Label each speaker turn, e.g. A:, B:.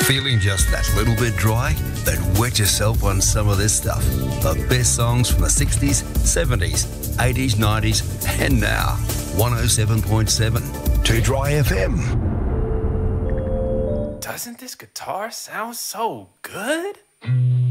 A: Feeling just that little bit dry? Then wet yourself on some of this stuff. The best songs from the 60s, 70s, 80s, 90s, and now. 107.7 to Dry FM.
B: Doesn't this guitar sound so good?